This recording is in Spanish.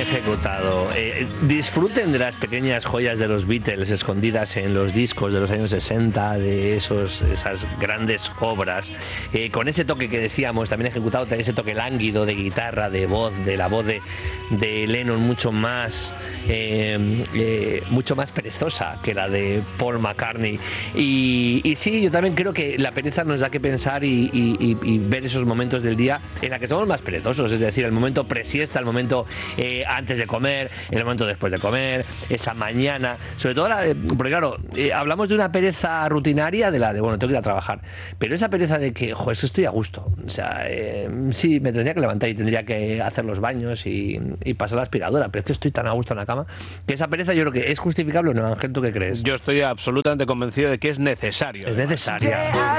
ejecutado. Disfruten de las pequeñas joyas de los Beatles escondidas en los discos de los años 60, de esas grandes obras, con ese toque que decíamos, también ejecutado, ese toque lánguido de guitarra, de la voz de Lennon mucho más perezosa que la de Paul McCartney. Y sí, yo también creo que la pereza nos da que pensar y ver esos momentos del día en la que somos más perezosos, es decir, el momento presiesta, el momento antes de comer, el momento después de comer, esa mañana, sobre todo porque claro, hablamos de una pereza rutinaria de bueno, tengo que ir a trabajar, pero esa pereza de que, joder, estoy a gusto, o sea, sí, me tendría que levantar y tendría que hacer los baños y pasar la aspiradora, pero es que estoy tan a gusto en la cama que esa pereza yo creo que es justificable, ¿o no, Ángel? ¿Tú qué crees? Yo estoy absolutamente convencido de que es necesario. Es necesaria.